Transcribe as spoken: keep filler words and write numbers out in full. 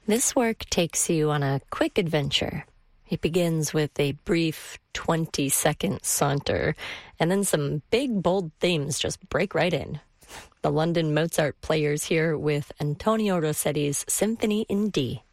This work takes you on a quick adventure. It begins with a brief twenty-second saunter, and then some big, bold themes just break right in. The London Mozart Players here with Antonio Rossetti's Symphony in D.